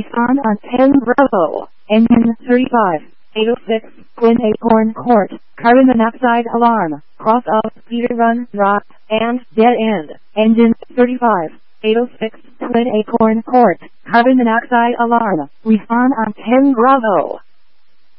Respond on 10 Bravo, engine 35, 806, Twin Acorn Court, carbon monoxide alarm, cross out, Peter Run, drop, and dead end, engine 35, 806, Twin Acorn Court, carbon monoxide alarm, respond on 10 Bravo.